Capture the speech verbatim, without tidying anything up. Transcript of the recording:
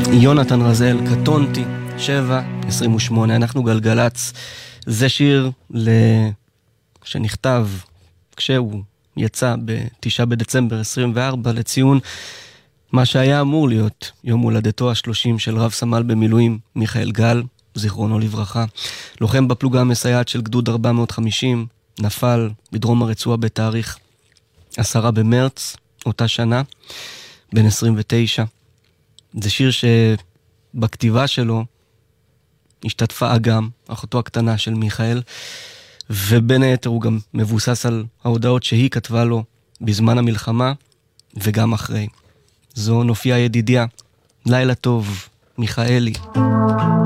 יונתן רזל, קטונתי, שבע עשרים ושמונה, אנחנו גלגלץ. זה שיר שנכתב כשהוא יצא בתשעה בדצמבר עשרים וארבע לציון מה שהיה אמור להיות יום הולדתו השלושים של רב סמל במילואים מיכאל גל, זיכרונו לברכה, לוחם בפלוגה המסייעת של גדוד ארבע מאות וחמישים, נפל בדרום הרצועה בתאריך עשרה במרץ אותה שנה, בן עשרים ותשע. זה שיר שבכתיבה שלו השתתפה אגם, אחותו הקטנה של מיכאל, ובין היתר הוא גם מבוסס על ההודעות שהיא כתבה לו בזמן המלחמה וגם אחרי. זו נופיה ידידיה, לילה טוב, מיכאלי.